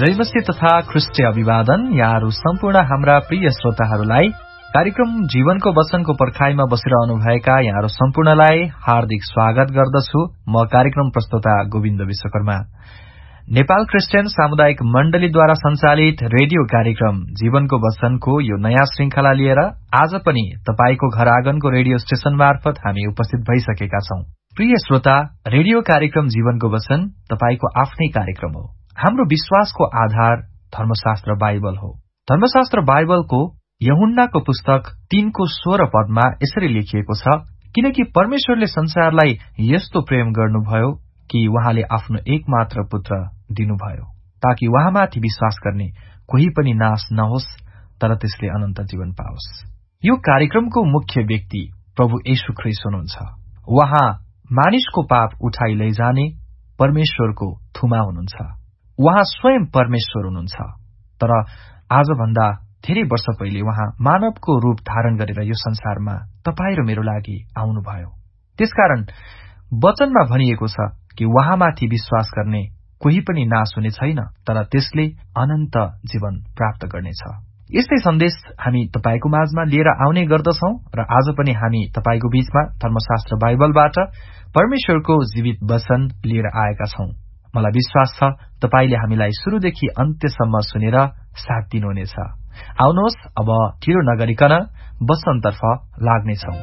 जय मसीह तथा ख्रिस्टीय अभिवादन। यहाँहरू सम्पूर्ण हाम्रा प्रिय श्रोताहरूलाई कार्यक्रम जीवनको वचनको पर्खाइमा बसिरहनुभएका यहाँहरू सम्पूर्णलाई हार्दिक स्वागत गर्दछु। म कार्यक्रम प्रस्तोता गोविन्द विश्वकर्मा। नेपाल क्रिस्चियन सामुदायिक मण्डलीद्वारा सञ्चालित रेडियो कार्यक्रम जीवनको वचनको यो नयाँ श्रृंखला लिएर आज पनि तपाईको घर आँगनको रेडियो स्टेशन मार्फत हामी उपस्थित भइसकेका छौं। प्रिय श्रोता, रेडियो कार्यक्रम जीवनको वचन तपाईको आफ्नै कार्यक्रम हो। हाम्रो विश्वासको आधार धर्मशास्त्र बाइबल हो। धर्मशास्त्र बाइबलको यूहन्नाको पुस्तक 3:16 पदमा यसरी लेखिएको छ, किनकि परमेश्वरले संसारलाई यस्तो प्रेम गर्नुभयो कि उहाँले आफ्नो एकमात्र पुत्र दिनुभयो, ताकि उहाँमाथि विश्वास गर्ने कोही पनि नाश नहोस्, तर त्यसले अनन्त जीवन पाओस्। यो कार्यक्रमको मुख्य व्यक्ति प्रभु येशू ख्रीष्ट हुनुहुन्छ। उहाँ मानिसको पाप उठाइ लैजाने परमेश्वरको थुमा हुनुहुन्छ। उहाँ स्वयं परमेश्वर हुनुहुन्छ, तर आजभन्दा धेरै वर्ष पहिले उहाँ मानवको रूप धारण गरेर यो संसारमा तपाईं र मेरो लागि आउनुभयो। त्यसकारण वचनमा भनिएको छ कि उहाँमाथि विश्वास गर्ने कोही पनि नाश हुने छैन, तर त्यसले अनन्त जीवन प्राप्त गर्नेछ। यस्तै सन्देश हामी तपाईको माझमा लिएर आउने गर्दछौं र आज पनि हामी तपाईको बीचमा धर्मशास्त्र बाइबलबाट परमेश्वरको जीवित वचन लिएर आएका छौं। मलाई विश्वास छ तपाईले हामीलाई शुरूदेखि अन्त्यसम्म सुनेर साथ दिनुहुनेछ। आउनुहोस्, अब ढिलो नगरिकन वचनतर्फ लाग्नेछौं।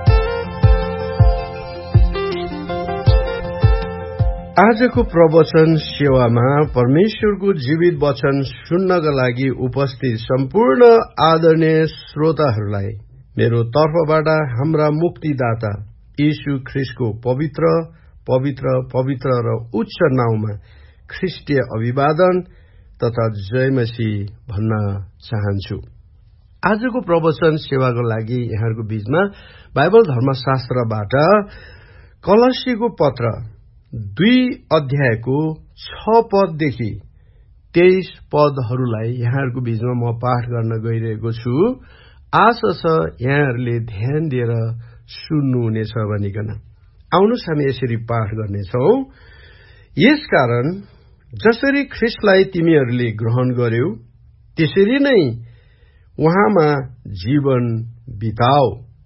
आजको प्रवचन सेवामा परमेश्वरको जीवित वचन सुन्नका लागि उपस्थित सम्पूर्ण आदरणीय श्रोताहरूलाई मेरो तर्फबाट हाम्रा मुक्तिदाता येशू ख्रीष्टको पवित्र पवित्र पवित्र र उच्च नाउँमा ख्रिस्टीय अभिवादन तथा जय मसीह भन्न चाहन्छु। आजको प्रवचन सेवाको लागि यहाँहरूको बीचमा बाइबल धर्मशास्त्रबाट कलसीको पत्र 2 अध्यायको 6 पददेखि 23 पदहरूलाई यहाँहरूको बीचमा म पाठ गर्न गइरहेको छु। आशा छ यहाँहरूले ध्यान दिएर सुन्नुहुनेछ भनिकन। आउनुहोस् हामी यसरी पाठ गर्नेछौं। यसकारण जसरी ख्रीष्टलाई तिमीहरूले ग्रहण गर्यौ त्यसरी नै उहाँमा जीवन बिताओ,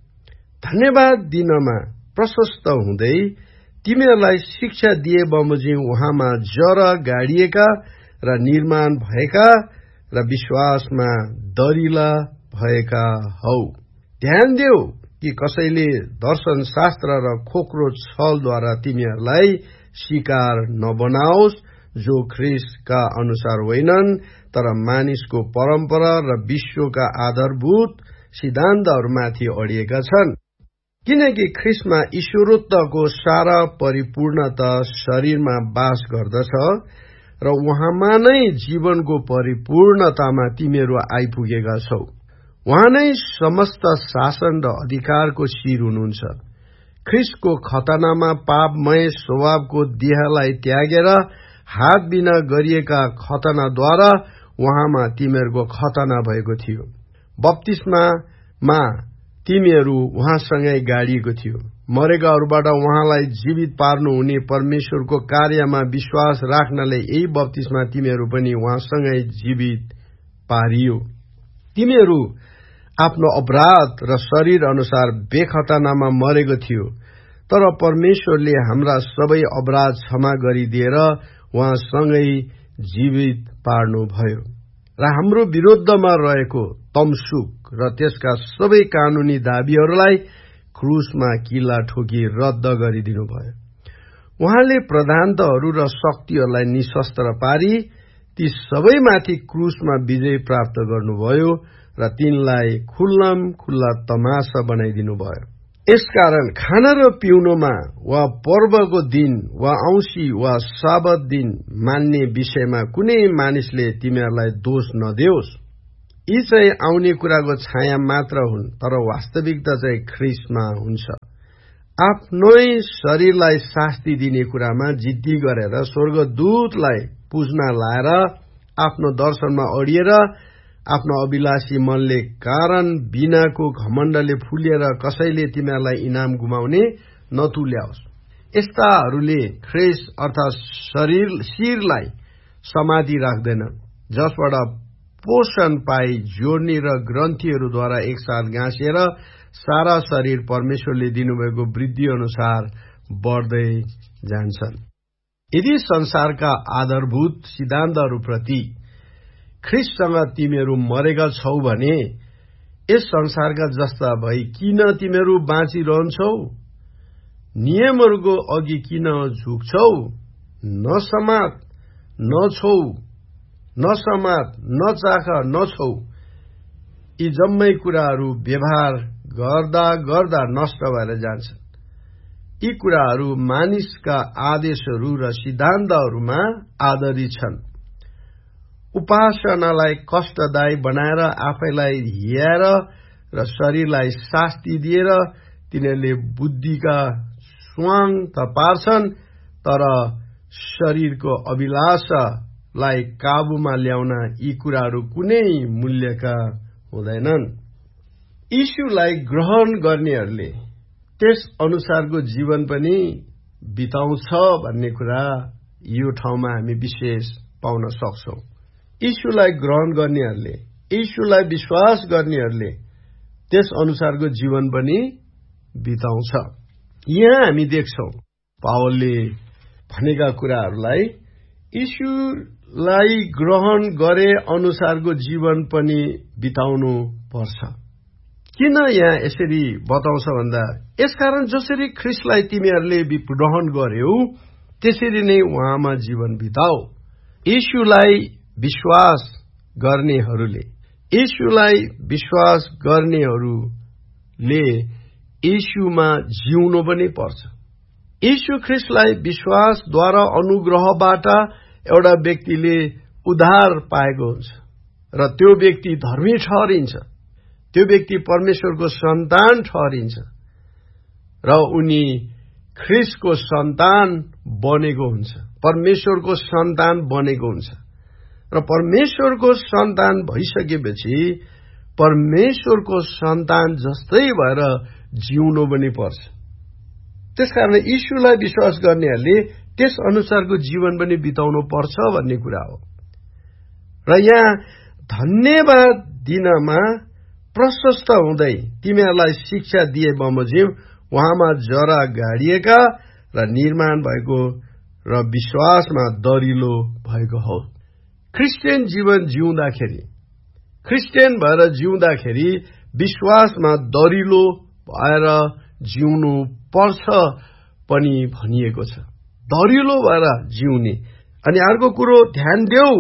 धन्यवाद दिनमा प्रशस्त हुँदै तिमीहरूलाई शिक्षा दिए बमोजिम उहाँमा जर गाडिएका र निर्माण भएका र विश्वासमा दरिला भएका हौ। ध्यान देऊ कि कसैले दर्शन शास्त्र र खोक्रो छलद्वारा तिमीहरूलाई शिकार नबनाओस्, जो ख्रीष्टका अनुसार होइनन्, तर मानिसको परम्परा र विश्वका आधारभूत सिद्धान्तहरूमाथि अडिएका छन्। किनकि ख्रीष्टमा ईश्वरत्वको सारा परिपूर्णता शरीरमा वास गर्दछ र उहाँमा नै जीवनको परिपूर्णतामा तिमीहरू आइपुगेका छौ। उहाँ नै समस्त शासन र अधिकारको शिर हुनुहुन्छ। ख्रीष्टको खतनामा पापमय स्वभावको देहलाई त्यागेर हात बिना गरिएका खतनाद्वारा उहाँमा तिमीहरूको खतना भएको थियो। बप्तिस्मामा तिमीहरू उहाँसँगै गाडिएको थियो। मरेकाहरूबाट उहाँलाई जीवित पार्नु हुने परमेश्वरको कार्यमा विश्वास राख्नले यही बप्तिस्मा तिमीहरू पनि उहाँसँगै जीवित पारियो। तिमीहरू आफ्नो अपराध र शरीर अनुसार बेखतनामा मरेको थियो, तर परमेश्वरले हाम्रा सबै अपराध क्षमा गरिदिएर उहाँसँगै जीवित पार्नुभयो र हाम्रो विरुद्धमा रहेको तमसुक र त्यसका सबै कानूनी दाबीहरूलाई क्रुसमा किल्ला ठोकी रद्द गरिदिनुभयो। उहाँले प्रधानताहरू र शक्तिहरूलाई निशस्त्र पारी ती सबैमाथि क्रुसमा विजय प्राप्त गर्नुभयो र तिनलाई खुल्लम खुल्ला तमासा बनाइदिनुभयो। यसकारण खाना र पिउनुमा वा पर्वको दिन वा औँसी वा साबत दिन मान्ने विषयमा कुनै मानिसले तिमीहरूलाई दोष नदेओस्। यी चाहिँ आउने कुराको छाया मात्र हुन्, तर वास्तविकता चाहिँ ख्रीष्टमा हुन्छ। आफ्नै शरीरलाई शास्ति दिने कुरामा जिद्दी गरेर स्वर्गदूतलाई पुज्न लाएर आफ्नो दर्शनमा अडिएर आफ्नो अभिलाषी मनले कारण बिनाको घमण्डले फुलिएर कसैले तिमीहरूलाई इनाम गुमाउने नतुल्याओस्। यस्ताहरूले ख्रीष्ट अर्थात शिरलाई समाधि राख्दैनन्। जसबाट पोषण पाई जोड्नी र ग्रन्थीहरूद्वारा एकसाथ गाँसिएर सारा शरीर परमेश्वरले दिनुभएको वृद्धि अनुसार बढ्दै जान्छन्। यदि संसारका आधारभूत सिद्धान्तहरूप्रति ख्रीष्टसँग तिमीहरू मरेका छौ भने यस संसारका जस्ता भई किन तिमीहरू बाँचिरहन्छौ? नियमहरूको अघि किन झुक्छौ? नसमात, नछौ, नसमात, नचाख, नछौ, यी जम्मै कुराहरू व्यवहार गर्दा गर्दा नष्ट भएर जान्छन्। यी कुराहरू मानिसका आदेशहरू र सिद्धान्तहरूमा आधारित छन्। उपासनालाई कष्टदायी बनाएर आफैलाई हियाएर र शरीरलाई शास्ति दिएर तिनीहरूले बुद्धिका स्वाङ त पार्छन्, तर शरीरको अभिलाषालाई काबुमा ल्याउन यी कुराहरू कुनै मूल्यका हुँदैनन्। यीशुलाई ग्रहण गर्नेहरूले त्यस अनुसारको जीवन पनि बिताउँछ भन्ने कुरा यो ठाउँमा हामी विशेष पाउन सक्छौं। यीशुलाई ग्रहण गर्नेहरूले, यीशुलाई विश्वास गर्नेहरूले त्यस अनुसारको जीवन पनि बिताउँछ। यहाँ हामी देख्छौं पावलले भनेका कुराहरूलाई यीशुलाई ग्रहण गरे अनुसारको जीवन पनि बिताउनु पर्छ। किन यहाँ यसरी बताउँछ भन्दा, यसकारण जसरी ख्रीष्टलाई तिमीहरूले ग्रहण गर्यौ त्यसरी नै उहाँमा जीवन बिताऊ। यीशुलाई विश्वास गर्नेहरूले, यीशुलाई विश्वास गर्नेहरूले यीशुमा जिउनु पनि पर्छ। यीशु ख्रीष्टलाई विश्वासद्वारा अनुग्रहबाट एउटा व्यक्तिले उद्धार पाएको हुन्छ र त्यो व्यक्ति धर्मी ठहरिन्छ, त्यो व्यक्ति परमेश्वरको सन्तान ठहरिन्छ र उनी ख्रीष्टको सन्तान बनेको हुन्छ, परमेश्वरको सन्तान बनेको हुन्छ र परमेश्वरको सन्तान भइसकेपछि परमेश्वरको सन्तान जस्तै भएर जिउनु पनि पर्छ। त्यसकारण यीशुलाई विश्वास गर्नेहरूले त्यस अनुसारको जीवन पनि बिताउनु पर्छ भन्ने कुरा हो। र यहाँ धन्यवाद दिनमा प्रशस्त हुँदै तिमीहरूलाई शिक्षा दिए बमोजिम उहाँमा जरा गाडिएका र निर्माण भएको र विश्वासमा दरिलो भएको हो। क्रिस्चियन जीवन जिउँदाखेरि, क्रिस्चियन भएर जिउँदाखेरि विश्वासमा दरिलो भएर जिउनु पर्छ पनि भनिएको छ। दरिलो भएर जिउने। अनि अर्को कुरो ध्यान देऊ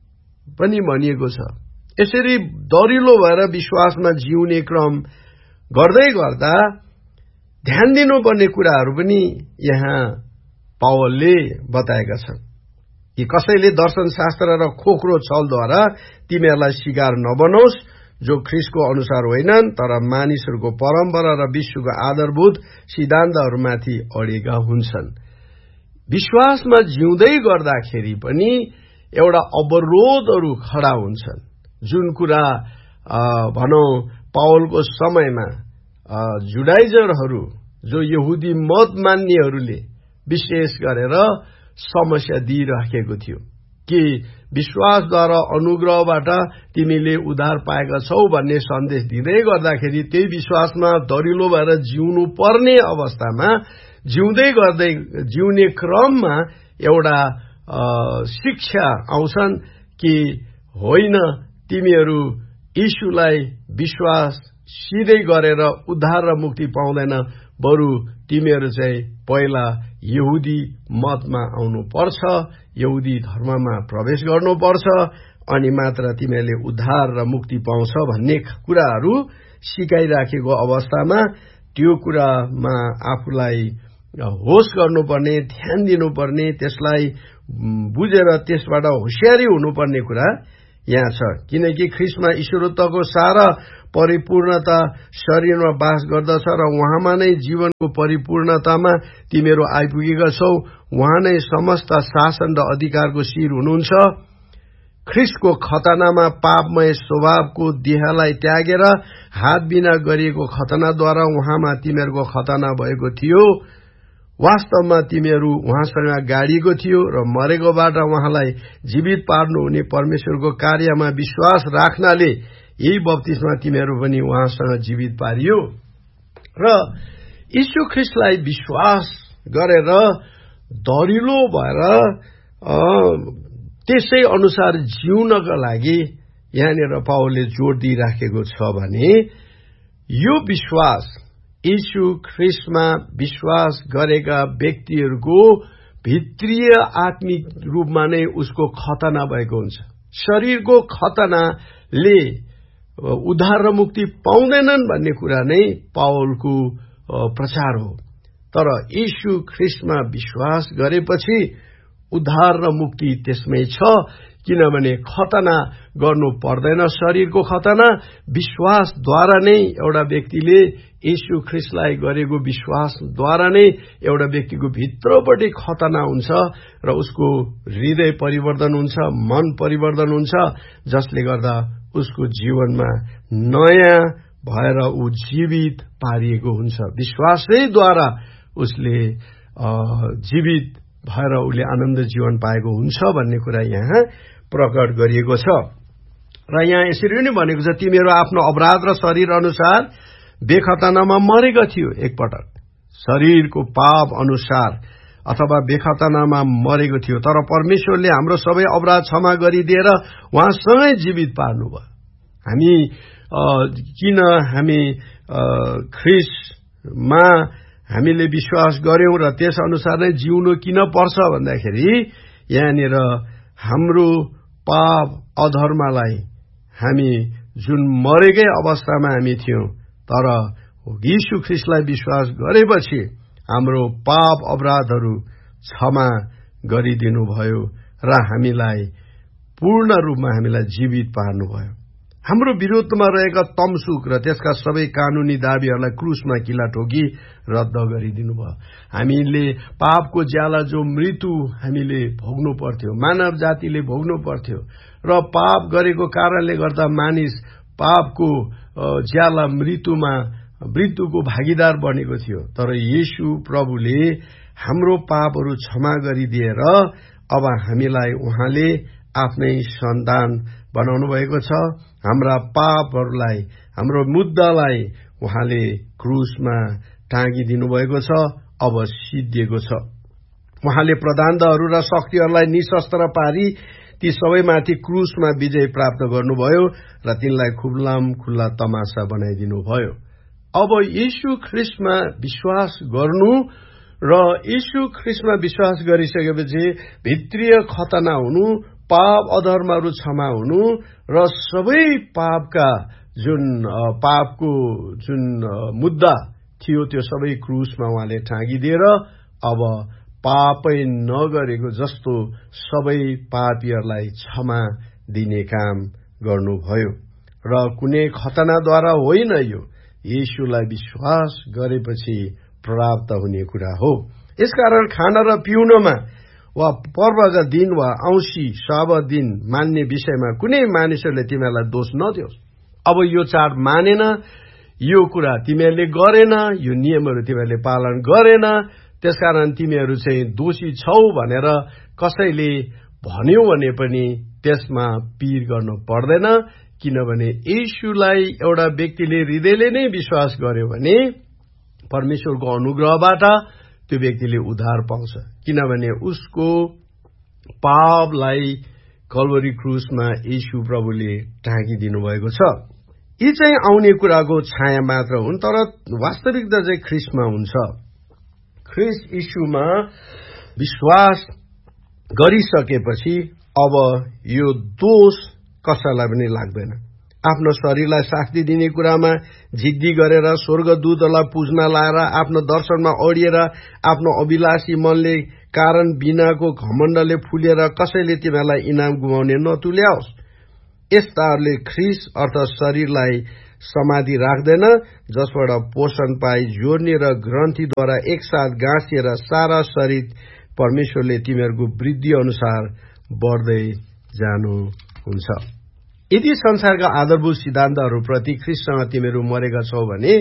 पनि भनिएको छ। यसरी दरिलो भएर विश्वासमा जिउने क्रम गर्दै गर्दा ध्यान दिनुपर्ने कुराहरू पनि यहाँ पावलले बताएका छन् कि कसैले दर्शनशास्त्र र खोक्रो छलद्वारा तिमीहरूलाई शिकार नबनोस्, जो ख्रीष्टको अनुसार होइनन् तर मानिसहरूको परम्परा र विश्वको आधारभूत सिद्धान्तहरूमाथि अडेका हुन्छन्। विश्वासमा जिउँदै गर्दाखेरि पनि एउटा अवरोधहरू खडा हुन्छन्। जुन कुरा भनौं पावलको समयमा जुडाइजरहरू, जो यहुदी मत मान्नेहरूले विशेष गरेर समस्या दिइराखेको थियो कि विश्वासद्वारा अनुग्रहबाट तिमीले उद्धार पाएका छौ भन्ने सन्देश दिँदै गर्दाखेरि त्यही विश्वासमा दरिलो भएर जिउनु पर्ने अवस्थामा जिउँदै गर्दै जिउने क्रममा एउटा शिक्षा आउँछन् कि होइन, तिमीहरू यीशुलाई विश्वास सिधै गरेर उद्धार र मुक्ति पाउँदैन, बरु तिमीहरू चाहिँ पहिला यहुदी मतमा आउनु पर्छ, यहुदी धर्ममा प्रवेश गर्नुपर्छ, अनि मात्र तिमीहरूले उद्धार र मुक्ति पाउँछ भन्ने कुराहरू सिकाइराखेको अवस्थामा त्यो कुरामा आफूलाई होस गर्नुपर्ने, ध्यान दिनुपर्ने, त्यसलाई बुझेर त्यसबाट होशियारी हुनुपर्ने कुरा यहाँ छ। किनकि ख्रीष्टमा ईश्वरत्वको सारा परिपूर्णता शरीरमा बास गर्दछ र उहाँमा नै जीवनको परिपूर्णतामा तिमीहरू आइपुगेका छौ। उहाँ नै समस्त शासन र अधिकारको शिर हुनुहुन्छ। ख्रीष्टको खतनामा पापमय स्वभावको देहलाई त्यागेर हात बिना गरिएको खतनाद्वारा उहाँमा तिमीहरूको खतना भएको थियो। वास्तवमा तिमीहरू उहाँसँग गाडिएको थियो र मरेकोबाट उहाँलाई जीवित पार्नुहुने परमेश्वरको कार्यमा विश्वास राख्नाले यही बप्तिस्मा तिमीहरू पनि उहाँसँग जीवित पारियो र यीशु ख्रीष्टलाई विश्वास गरेर दरिलो भएर त्यसै अनुसार जिउनका लागि यहाँनिर पावलले जोड दिइराखेको छ भने यो विश्वास यीशु ख्रीष्टमा विश्वास गरेका व्यक्तिहरूको भित्रीय आत्मिक रूपमा नै उसको खतना भएको हुन्छ। शरीरको खतनाले उद्धार र मुक्ति पाउँदैनन् भन्ने कुरा नै पावलको प्रचार हो। तर यीशु ख्रीष्टमा विश्वास गरेपछि उद्धार र मुक्ति त्यसमै छ, किनभने खतना गर्नु पर्दैन। शरीरको खतना विश्वासद्वारा नै एउटा व्यक्तिले यीशु ख्रीष्टलाई गरेको विश्वासद्वारा नै एउटा व्यक्तिको भित्रपट्टि खतना हुन्छ र उसको हृदय परिवर्तन हुन्छ, मन परिवर्तन हुन्छ, जसले गर्दा उसको जीवनमा नयाँ भएर ऊ जीवित पारिएको हुन्छ। विश्वासैद्वारा उसले जीवित भएर उसले आनन्द जीवन पाएको हुन्छ भन्ने कुरा यहाँ प्रकट गरिएको छ। र यहाँ यसरी पनि भनेको छ, तिमीहरू आफ्नो अपराध र शरीर अनुसार बेखतनामा मरेका थियो। एकपटक शरीरको पाप अनुसार अथवा बेखतनामा मरेको थियो, तर परमेश्वरले हाम्रो सबै अपराध क्षमा गरिदिएर उहाँसँगै जीवित पार्नुभयो। हामी ख्रीष्टमा हामीले विश्वास गर्यौं र त्यस अनुसार नै जिउनु किन पर्छ भन्दाखेरि यहाँनिर हाम्रो पाप अधर्मलाई हामी जुन मरेकै अवस्थामा हामी थियौं, तर यीशु ख्रीष्टलाई विश्वास गरेपछि हाम्रो पाप अपराधहरू क्षमा गरिदिनु भयो र हामीलाई पूर्ण रूपमा हामीलाई जीवित पार्नुभयो। हाम्रो विरोधमा रहेका तमसुक र त्यसका सबै कानूनी दाबीहरूलाई क्रुसमा किला ठोकी रद्द गरिदिनु भयो। हामीले पापको ज्याला जो मृत्यु हामीले भोग्नु पर्थ्यो, मानव जातिले भोग्नु पर्थ्यो र पाप गरेको कारणले गर्दा मानिस पापको ज्याला मृत्युको भागीदार बनेको थियो। तर येशू प्रभुले हाम्रो पापहरू क्षमा गरिदिएर अब हामीलाई उहाँले आफ्नै सन्तान बनाउनु भएको छ। हाम्रा पापहरूलाई, हाम्रो मुद्दालाई उहाँले क्रुसमा टाँगिदिनु भएको छ। अब सिद्धिएको छ। उहाँले प्रधानताहरू र शक्तिहरूलाई निशस्त्र पारी ती सबैमाथि क्रुसमा विजय प्राप्त गर्नुभयो र तिनलाई खुल्ला तमासा बनाइदिनु भयो। अब येशू ख्रीष्टमा विश्वास गर्नु र येशू ख्रीष्टमा विश्वास गरिसकेपछि भित्रीय खतना हुनु, पाप अधर्महरू क्षमा हुनु र सबै पापको जुन मुद्दा थियो त्यो सबै क्रुसमा उहाँले टाँगिदिएर अब पापै नगरेको जस्तो सबै पापीहरूलाई क्षमा दिने काम गर्नुभयो। र कुनै खतनाद्वारा होइन, यो येशूलाई विश्वास गरेपछि प्राप्त हुने कुरा हो। यसकारण खाना र पिउनमा वा पर्वका दिन वा औँसी साबत दिन मान्ने विषयमा कुनै मानिसहरूले तिमीहरूलाई दोष नदियोस्। अब यो चाड मानेन, यो कुरा तिमीहरूले गरेन, यो नियमहरू तिमीहरूले पालन गरेन, त्यसकारण तिमीहरू चाहिँ दोषी छौ भनेर कसैले भन्यो भने पनि त्यसमा पीर गर्नु पर्दैन। किनभने येशूलाई एउटा व्यक्तिले हृदयले नै विश्वास गर्यो भने परमेश्वरको अनुग्रहबाट त्यो व्यक्तिले उद्धार पाउँछ। किनभने उसको पापलाई कल्वरी क्रुसमा येशू प्रभुले टाँगिदिनु भएको छ। यी चाहिँ आउने कुराको छाया मात्र हुन्, तर वास्तविकता चाहिँ ख्रीष्टमा हुन्छ। ख्रीष्ट येशूमा विश्वास गरिसकेपछि अब यो दोष कसैलाई पनि लाग्दैन। आफ्नो शरीरलाई शास्ति दिने कुरामा जिद्दी गरेर, स्वर्गदूतहरूलाई पुज्न लाएर, आफ्नो दर्शनमा अडिएर, आफ्नो अभिलाषी मनले कारण बिनाको घमण्डले फुलेर कसैले तिमीहरूलाई इनाम गुमाउने नतुल्याओस्। यस्ताहरूले ख्रीष्ट अर्थात शरीरलाई समाधि राख्दैन, जसबाट पोषण पाई जोड्ने र ग्रन्थीद्वारा एकसाथ गाँसिएर सारा शरीर परमेश्वरले तिमीहरूको वृद्धि अनुसार बढ्दै जानुहुन्छ। यदि संसारका आधारभूत सिद्धान्तहरूप्रति ख्रीष्टसँग तिमीहरू मरेका छौ भने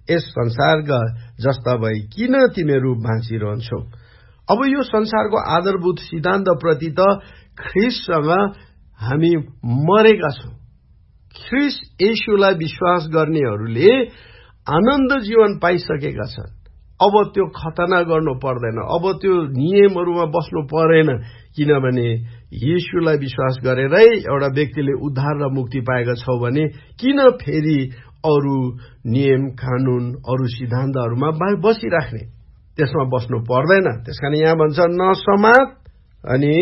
यस संसारका जस्ता भई किन तिमीहरू बाँचिरहन्छौ? अब यो संसारको आधारभूत सिद्धान्तप्रति त ख्रीष्टसँग हामी मरेका छौं। ख्रीष्ट येशूलाई विश्वास गर्नेहरूले आनन्द जीवन पाइसकेका छन्। अब त्यो खतना गर्नु पर्दैन, अब त्यो नियमहरूमा बस्नु परेन, किनभने येशूलाई विश्वास गरेरै एउटा व्यक्तिले उद्धार र मुक्ति पाएको छ भने किन फेरि अरू नियम कानून अरू सिद्धान्तहरूमा बसिराख्ने? त्यसमा बस्नु पर्दैन। त्यसकारण यहाँ भन्छ नसमात अनि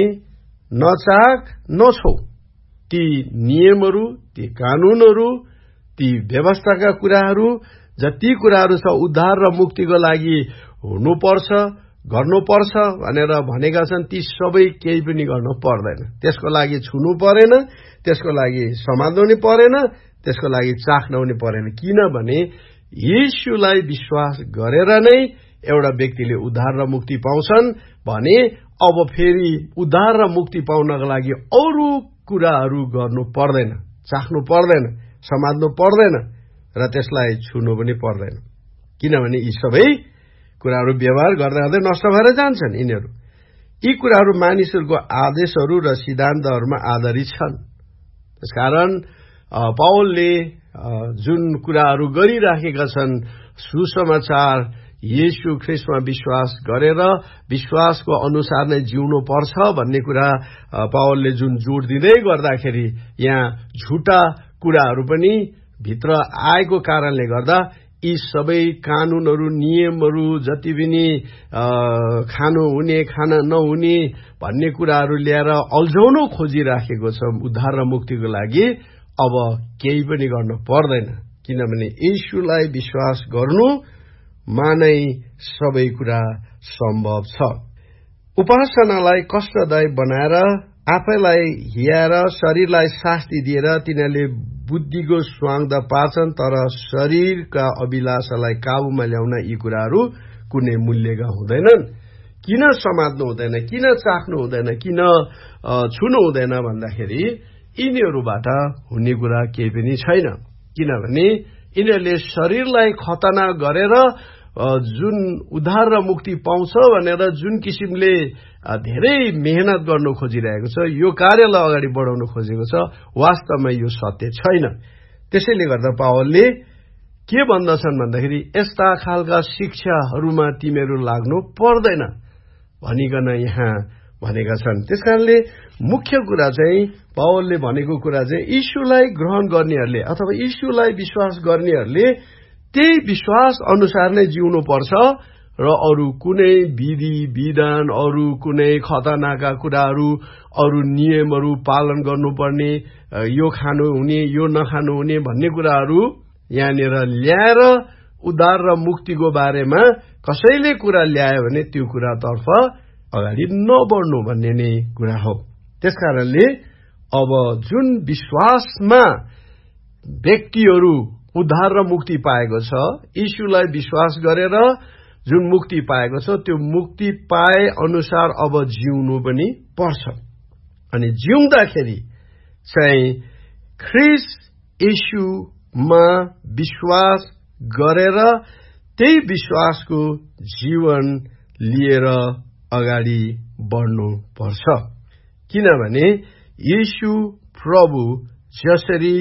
नचाख नछौ। ती नियमहरू, ती कानूनहरू, ती व्यवस्थाका कुराहरू, जति कुराहरू छ उद्धार र मुक्तिको लागि हुनुपर्छ, गर्नुपर्छ भनेर भनेका छन्, ती सबै केही पनि गर्नु पर्दैन। त्यसको लागि छुनु परेन, त्यसको लागि समात्नु परेन, त्यसको लागि चाख्नु परेन। किनभने येशूलाई विश्वास गरेर नै एउटा व्यक्तिले उद्धार र मुक्ति पाउँछन् भने अब फेरि उद्धार र मुक्ति पाउनको लागि अरू कुराहरू गर्नु पर्दैन, चाख्नु पर्दैन, समात्नु पर्दैन र त्यसलाई छुनु पनि पर्दैन। किनभने यी सबै कुराहरू व्यवहार गर्दा गर्दै नष्ट भएर जान्छन्। यिनीहरू यी कुराहरू मानिसहरूको आदेशहरू र सिद्धान्तहरूमा आधारित छन्। त्यसकारण पावलले जुन कुराहरू गरिराखेका छन्, सुसमाचार येशू ख्रीष्टमा विश्वास गरेर विश्वासको अनुसार नै जिउनु पर्छ भन्ने कुरा पावलले जुन जोड दिँदै गर्दाखेरि यहाँ झुटा कुराहरू पनि भित्र आएको कारणले गर्दा यी सबै कानूनहरू, नियमहरू, जति पनि खानु हुने खान नहुने भन्ने कुराहरू ल्याएर अल्झाउन खोजिराखेको छ उद्धार र मुक्तिको लागि। अब केही पनि गर्नु पर्दैन, किनभने येशूलाई विश्वास गर्नु मानै सबै कुरा सम्भव छ। उपासनालाई कष्टदायी बनाएर आफैलाई हियाएर शरीरलाई शास्ति दिएर तिनीहरूले बुद्धिको स्वाङ्ग पाछन्, तर शरीरका अभिलाषालाई काबुमा ल्याउन यी कुराहरू कुनै मूल्यका हुँदैनन्। किन समात्नु हुँदैन, किन चाख्नु हुँदैन, किन छुनु हुँदैन भन्दाखेरि यिनीहरूबाट हुने कुरा केही पनि छैन। किनभने यिनीहरूले शरीरलाई खतना गरेर जुन उद्धार र मुक्ति पाउँछ भनेर जुन किसिमले धेरै मेहनत गर्नु खोजिरहेको छ, यो कार्यलाई अगाडि बढाउन खोजेको छ, वास्तवमा यो सत्य छैन। त्यसैले गर्दा पावलले के भन्दछन् भन्दाखेरि यस्ता खालका शिक्षाहरूमा तिमीहरू लाग्नु पर्दैन भनिकन यहाँ भनेका छन्। त्यसकारणले मुख्य कुरा चाहिँ पावलले भनेको कुरा चाहिँ यीशुलाई ग्रहण गर्नेहरूले अथवा यीशुलाई विश्वास गर्नेहरूले त्यही विश्वास अनुसार नै जिउनु पर्छ र अरू कुनै विधि विधान, अरू कुनै खतनाका कुराहरू, अरू नियमहरू पालन गर्नुपर्ने, यो खानु हुने यो नखानु हुने भन्ने कुराहरू यहाँनिर ल्याएर उद्धार र मुक्तिको बारेमा कसैले कुरा ल्यायो भने त्यो कुरातर्फ अगाडि नबढ्नु भन्ने नै कुरा हो। त्यसकारणले अब जुन विश्वासमा व्यक्तिहरू उद्धार र मुक्ति पाएको छ, यीशुलाई विश्वास गरेर जुन मुक्ति पाएको छ, त्यो मुक्ति पाए अनुसार अब जिउनु पनि पर्छ। अनि जिउँदाखेरि चाहिँ ख्रीष्ट येशूमा विश्वास गरेर त्यही विश्वासको जीवन लिएर अगाडि बढ्नु पर्छ। किनभने येशू प्रभु जसरी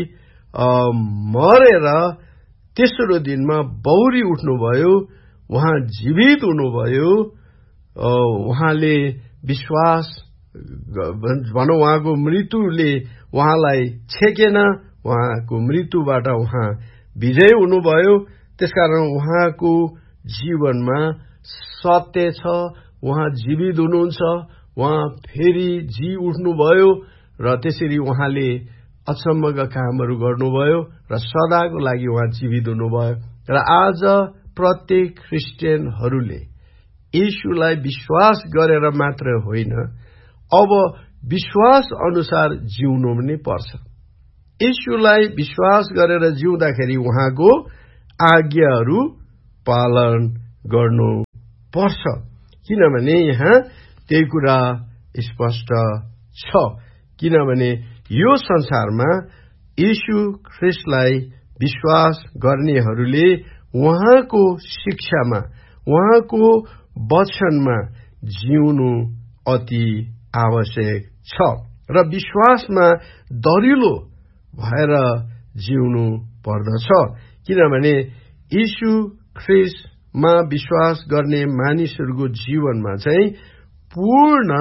मरेर तेस्रो दिनमा बौरी उठ्नुभयो, उहाँ जीवित हुनुभयो, उहाँले विश्वास भनौँ उहाँको मृत्युले उहाँलाई छेकेन, उहाँको मृत्युबाट उहाँ विजय हुनुभयो। त्यसकारण उहाँको जीवनमा सत्य छ, उहाँ जीवित हुनुहुन्छ, उहाँ फेरि जी उठ्नुभयो र त्यसरी उहाँले अचम्मका कामहरू गर्नुभयो र सदाको लागि उहाँ जीवित हुनुभयो। र आज प्रत्येक क्रिस्चियनहरूले येशूलाई विश्वास गरेर मात्र होइन, अब विश्वास अनुसार जिउनु पनि पर्छ। येशूलाई विश्वास गरेर जिउँदाखेरि उहाँको आज्ञाहरू पालन गर्नु पर्छ। किनभने यहाँ त्यही कुरा स्पष्ट छ। किनभने यो संसारमा येशू ख्रीष्टलाई विश्वास गर्नेहरूले उहाँको शिक्षामा, उहाँको वचनमा जिउनु अति आवश्यक छ र विश्वासमा दरिलो भएर जिउनु पर्दछ। किनभने यीशु ख्रीष्टमा विश्वास गर्ने मानिसहरूको जीवनमा चाहिँ पूर्ण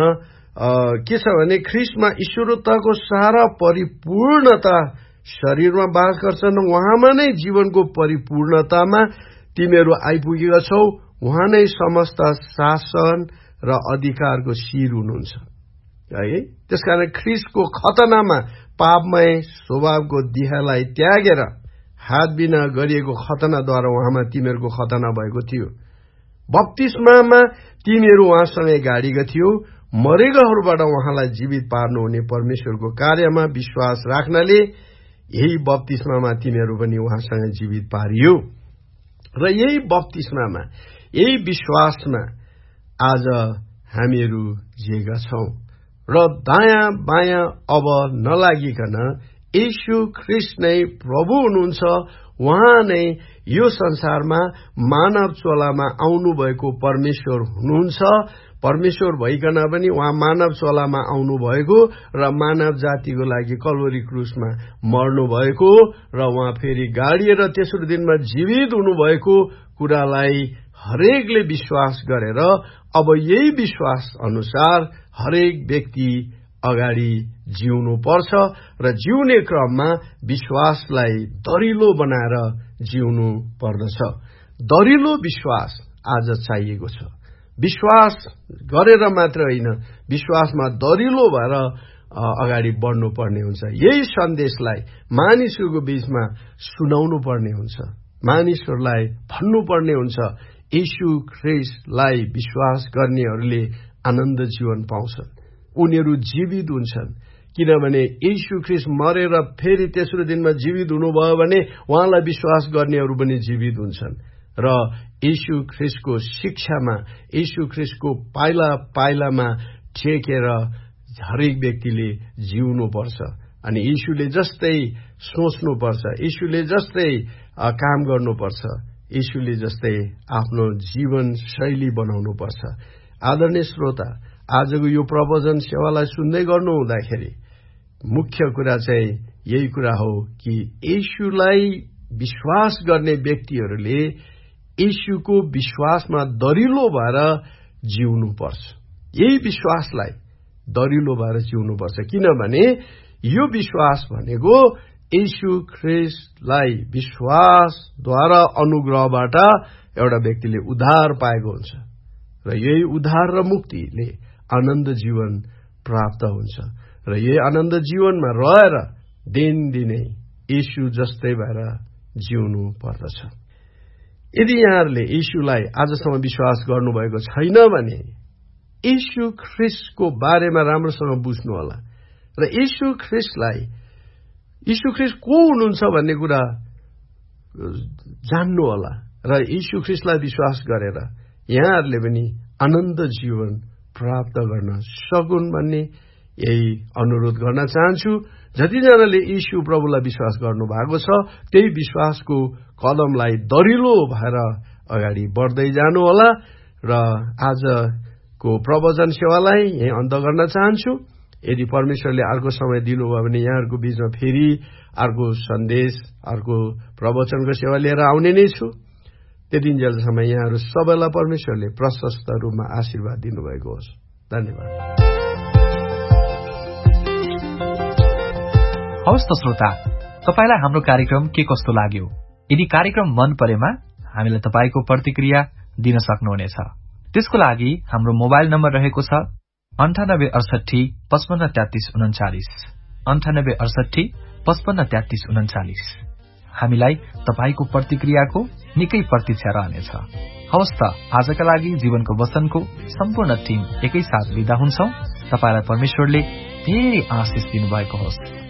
के छ भने ख्रीष्टमा ईश्वरत्वको सारा परिपूर्णता शरीरमा बास गर्छन्। उहाँमा नै जीवनको परिपूर्णतामा तिमीहरू आइपुगेका छौ। उहाँ नै समस्त शासन र अधिकारको शिर हुनुहुन्छ है। त्यसकारण ख्रीष्टको खतनामा पापमय स्वभावको देहलाई त्यागेर हात बिना गरिएको खतनाद्वारा उहाँमा तिमीहरूको खतना भएको थियो। बप्तिस्मामा तिमीहरू उहाँसँगै गाडिएका थियो। मरेकाहरूबाट उहाँलाई जीवित पार्नुहुने परमेश्वरको कार्यमा विश्वास राख्नाले यही बप्तिस्मामा तिमीहरू पनि उहाँसँग जीवित पारियो र यही बप्तिस्मामा, यही विश्वासमा आज हामीहरू जिएका छौं र दायाँ बायाँ अब नलागिकन यीशु ख्रीष्ट नै प्रभु हुनुहुन्छ। उहाँ नै यो संसारमा मानव चोलामा आउनुभएको परमेश्वर हुनुहुन्छ। परमेश्वर भइकन पनि उहाँ मानव चोलामा आउनु भएको र मानव जातिको लागि कल्वरी क्रुसमा मर्नु भएको र उहाँ फेरि गाडिएर तेस्रो दिनमा जीवित हुनुभएको कुरालाई हरेकले विश्वास गरेर अब यही विश्वास अनुसार हरेक व्यक्ति अगाडि जिउनु पर्छ र जिउने क्रममा विश्वासलाई दरिलो बनाएर जिउनु पर्दछ। दरिलो विश्वास आज चाहिएको छ। विश्वास गरेर मात्र होइन, विश्वासमा दरिलो भएर अगाडि बढ्नु पर्ने हुन्छ। यही सन्देशलाई मानिसहरूको बीचमा सुनाउनु पर्ने हुन्छ। मानिसहरूलाई भन्नुपर्ने हुन्छ यीशु ख्रीष्टलाई विश्वास गर्नेहरूले आनन्द जीवन पाउँछन्, उनीहरू जीवित हुन्छन्। किनभने यीशु ख्रीष्ट मरेर फेरि तेस्रो दिनमा जीवित हुनुभयो भने उहाँलाई विश्वास गर्नेहरू पनि जीवित हुन्छन् र यीशु ख्रीष्टको शिक्षामा, यीशु ख्रीष्टको पाइला पाइलामा टेकेर हरेक व्यक्तिले जिउनु पर्छ अनि यीशुले जस्तै सोच्नुपर्छ, यीशुले जस्तै काम गर्नुपर्छ, यीशुले जस्तै आफ्नो जीवन शैली बनाउनु पर्छ। आदरणीय श्रोता, आजको यो प्रवचन सेवालाई सुन्दै गर्नु हुँदाखेरि मुख्य कुरा चाहिँ यही कुरा हो कि यीशुलाई विश्वास गर्ने व्यक्तिहरूले यीशुको विश्वासमा दरिलो भएर जिउनु पर्छ। यही विश्वासलाई दरिलो भएर जिउनु पर्छ। किनभने यो विश्वास भनेको यीशु ख्रीष्टलाई विश्वासद्वारा अनुग्रहबाट एउटा व्यक्तिले उद्धार पाएको हुन्छ र यही उद्धार र मुक्तिले आनन्द जीवन प्राप्त हुन्छ र यही आनन्द जीवनमा रहेर दिनदिनै यीशु जस्तै भएर जिउनु पर्दछ। यदि यहाँहरूले यीशुलाई आजसम्म विश्वास गर्नुभएको छैन भने यीशु ख्रीष्टको बारेमा राम्रोसँग बुझ्नु होला र यीशु ख्रीष्ट को हुनुहुन्छ भन्ने कुरा जान्नु होला र यीशु ख्रीष्टलाई विश्वास गरेर यहाँहरूले पनि आनन्द जीवन प्राप्त गर्न सकुन् भन्ने यही अनुरोध गर्न चाहन्छु। जतिजनाले यीशु प्रभुलाई विश्वास गर्नु भएको छ त्यही विश्वासको कदमलाई दरिलो भएर अगाडि बढ्दै जानु होला र आजको प्रवचन सेवालाई यही अन्त गर्न चाहन्छु। यदि परमेश्वरले अर्को समय दिनुभयो भने यहाँहरूको बीचमा फेरि अर्को सन्देश, अर्को प्रवचनको सेवा लिएर आउने नै छु। त्यतिन्जेलसम्म यहाँहरू सबैलाई परमेश्वरले प्रशस्त रूपमा आशीर्वाद दिनुभएको होस्। धन्यवाद। हवस् त श्रोता, तपाईलाई हाम्रो कार्यक्रम के कस्तो लाग्यो? यदि कार्यक्रम मन परेमा हामीलाई तपाईको प्रतिक्रिया दिन सक्नुहुनेछ। त्यसको लागि हाम्रो मोबाइल नम्बर रहेको छ 9868 55 33 39 9868 55 33 39। हामीलाई तपाईको प्रतिक्रियाको निकै प्रतीक्षा रहनेछ। हवस् त, आजका लागि जीवनको वचनको सम्पूर्ण टिम एकैसाथ बिदा हुन्छौं। तपाईलाई परमेश्वरले धेरै आशिष दिनुभएको होस्।